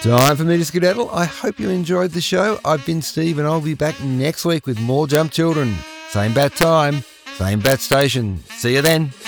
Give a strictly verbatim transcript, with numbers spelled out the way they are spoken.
Time for me to skedaddle. I hope you enjoyed the show. I've been Steve and I'll be back next week with more Jump Children. Same bat time, same bat station. See you then.